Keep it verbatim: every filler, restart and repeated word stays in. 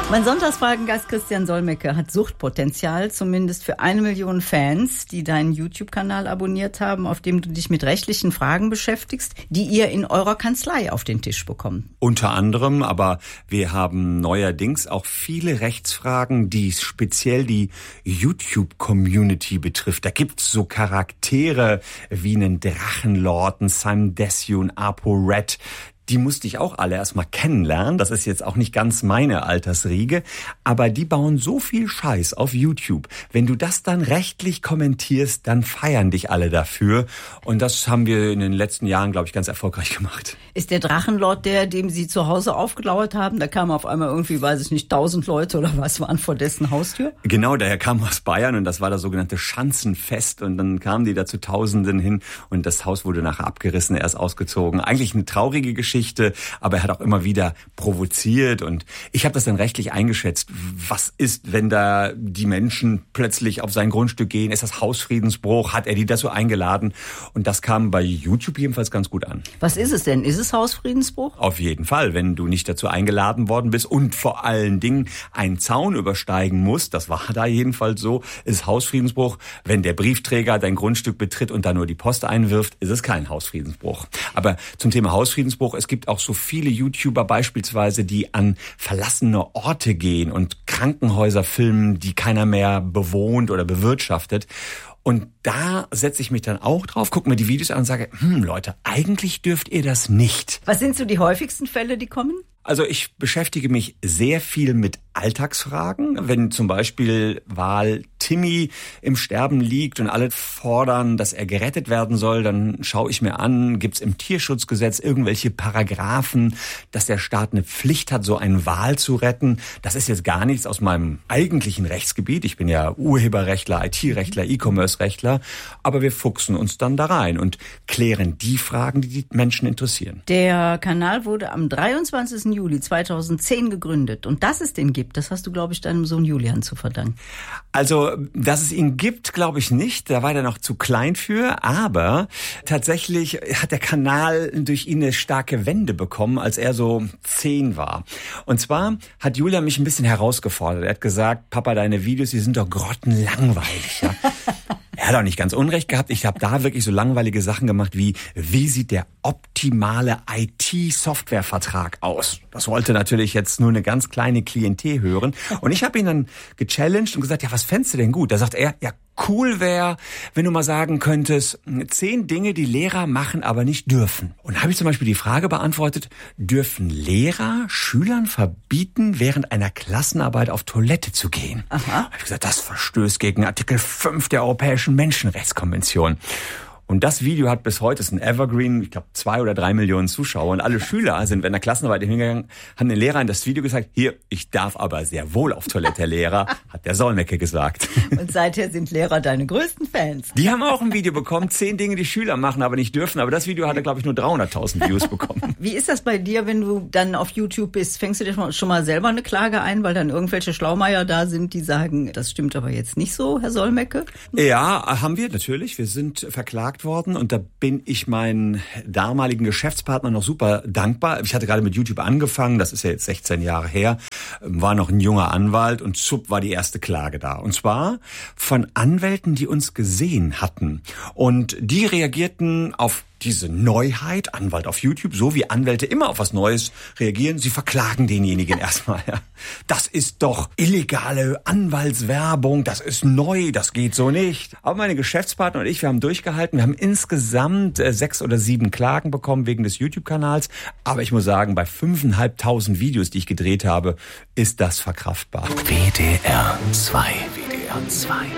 Mein Sonntagsfragengast Christian Solmecke hat Suchtpotenzial, zumindest für eine Million Fans, die deinen YouTube-Kanal abonniert haben, auf dem du dich mit rechtlichen Fragen beschäftigst, die ihr in eurer Kanzlei auf den Tisch bekommt. Unter anderem, aber wir haben neuerdings auch viele Rechtsfragen, die speziell die YouTube-Community betrifft. Da gibt's so Charaktere wie einen Drachenlord, einen Simon Desue, einen ApoRed. Die musste ich auch alle erstmal kennenlernen. Das ist jetzt auch nicht ganz meine Altersriege. Aber die bauen so viel Scheiß auf YouTube. Wenn du das dann rechtlich kommentierst, dann feiern dich alle dafür. Und das haben wir in den letzten Jahren, glaube ich, ganz erfolgreich gemacht. Ist der Drachenlord der, dem Sie zu Hause aufgelauert haben? Da kamen auf einmal irgendwie, weiß ich nicht, tausend Leute oder was waren vor dessen Haustür? Genau, der kam aus Bayern und das war das sogenannte Schanzenfest. Und dann kamen die da zu Tausenden hin und das Haus wurde nachher abgerissen, er ist ausgezogen. Eigentlich eine traurige Geschichte. Aber er hat auch immer wieder provoziert und ich habe das dann rechtlich eingeschätzt. Was ist, wenn da die Menschen plötzlich auf sein Grundstück gehen? Ist das Hausfriedensbruch? Hat er die dazu eingeladen? Und das kam bei YouTube jedenfalls ganz gut an. Was ist es denn? Ist es Hausfriedensbruch? Auf jeden Fall, wenn du nicht dazu eingeladen worden bist und vor allen Dingen einen Zaun übersteigen musst, das war da jedenfalls so, ist Hausfriedensbruch. Wenn der Briefträger dein Grundstück betritt und da nur die Post einwirft, ist es kein Hausfriedensbruch. Aber zum Thema Hausfriedensbruch, es gibt auch so viele YouTuber beispielsweise, die an verlassene Orte gehen und Krankenhäuser filmen, die keiner mehr bewohnt oder bewirtschaftet. Und da setze ich mich dann auch drauf, gucke mir die Videos an und sage, hm Leute, eigentlich dürft ihr das nicht. Was sind so die häufigsten Fälle, die kommen? Also ich beschäftige mich sehr viel mit Alltagsfragen. Wenn zum Beispiel Wal Timmy im Sterben liegt und alle fordern, dass er gerettet werden soll, dann schaue ich mir an, gibt's im Tierschutzgesetz irgendwelche Paragraphen, dass der Staat eine Pflicht hat, so einen Wal zu retten. Das ist jetzt gar nichts aus meinem eigentlichen Rechtsgebiet. Ich bin ja Urheberrechtler, I T-Rechtler, E-Commerce-Rechtler. Aber wir fuchsen uns dann da rein und klären die Fragen, die die Menschen interessieren. Der Kanal wurde am dreiundzwanzigsten Juli zweitausendzehn gegründet. Und dass es den gibt, das hast du, glaube ich, deinem Sohn Julian zu verdanken. Also, dass es ihn gibt, glaube ich nicht. Da war er noch zu klein für. Aber tatsächlich hat der Kanal durch ihn eine starke Wende bekommen, als er so zehn war. Und zwar hat Julian mich ein bisschen herausgefordert. Er hat gesagt, Papa, deine Videos, die sind doch grottenlangweilig. Ja? Er hat auch nicht ganz Unrecht gehabt. Ich habe da wirklich so langweilige Sachen gemacht wie, wie sieht der optimale I T-Softwarevertrag aus? Das wollte natürlich jetzt nur eine ganz kleine Klientel hören. Und ich habe ihn dann gechallenged und gesagt, ja, was fändest du denn gut? Da sagt er, ja, cool wäre, wenn du mal sagen könntest, zehn Dinge, die Lehrer machen, aber nicht dürfen. Und da habe ich zum Beispiel die Frage beantwortet, dürfen Lehrer Schülern verbieten, während einer Klassenarbeit auf Toilette zu gehen? Aha. Da habe ich gesagt, das verstößt gegen Artikel fünf der Europäischen Menschenrechtskonvention. Und das Video hat bis heute, ist ein Evergreen, ich glaube zwei oder drei Millionen Zuschauer. Und alle Schüler sind während der Klassenarbeit hingegangen, haben den Lehrern das Video gesagt, hier, ich darf aber sehr wohl auf Toilette, Herr Lehrer, hat der Solmecke gesagt. Und seither sind Lehrer deine größten Fans. Die haben auch ein Video bekommen, zehn Dinge, die Schüler machen, aber nicht dürfen. Aber das Video hat er, glaube ich, nur dreihunderttausend Views bekommen. Wie ist das bei dir, wenn du dann auf YouTube bist? Fängst du dir schon mal selber eine Klage ein, weil dann irgendwelche Schlaumeier da sind, die sagen, das stimmt aber jetzt nicht so, Herr Solmecke? Ja, haben wir natürlich. Wir sind verklagt worden und da bin ich meinen damaligen Geschäftspartner noch super dankbar. Ich hatte gerade mit YouTube angefangen, das ist ja jetzt sechzehn Jahre her, war noch ein junger Anwalt und zupp war die erste Klage da. Und zwar von Anwälten, die uns gesehen hatten. Und die reagierten auf diese Neuheit, Anwalt auf YouTube, so wie Anwälte immer auf was Neues reagieren, sie verklagen denjenigen erstmal. Ja. Das ist doch illegale Anwaltswerbung, das ist neu, das geht so nicht. Aber meine Geschäftspartner und ich, wir haben durchgehalten, wir haben insgesamt äh, sechs oder sieben Klagen bekommen wegen des YouTube-Kanals. Aber ich muss sagen, bei fünfeinhalbtausend Videos, die ich gedreht habe, ist das verkraftbar. W D R zwei. W D R zwei.